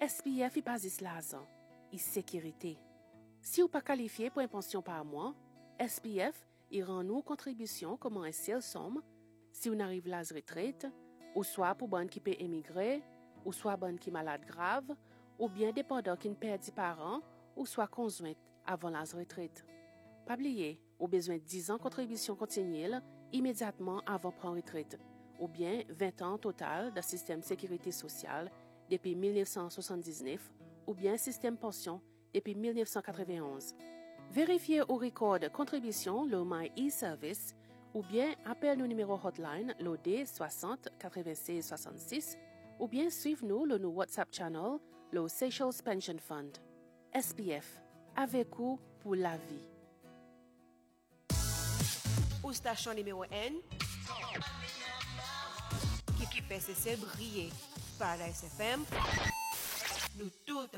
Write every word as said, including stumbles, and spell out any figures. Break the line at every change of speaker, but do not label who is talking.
S P F est basé sur l'argent et sécurité. Si vous pas qualifié pour une pension par mois, S P F il rend nous contribution comme un seul somme si on arrive à la retraite, ou soit pour bonne qui peut émigrer, ou soit bonne qui est malade grave, ou bien dépendant qui ne perd des parents, ou soit conjointe avant la retraite. Pas oublier, au besoin de dix ans contribution continue immédiatement avant prendre retraite, ou bien vingt ans total de système sécurité sociale depuis mille neuf cent soixante-dix-neuf, ou bien système pension depuis mille neuf cent quatre-vingt-onze. Vérifiez au record de contribution le My e-Service, ou bien appelle le numéro hotline l'O D soixante quatre-vingt-seize soixante-six, ou bien suivez-nous le nous WhatsApp channel, le Seychelles Pension Fund. S P F, avec vous pour la vie.
Ou station numéro un qui fait ses briller. Paradise F M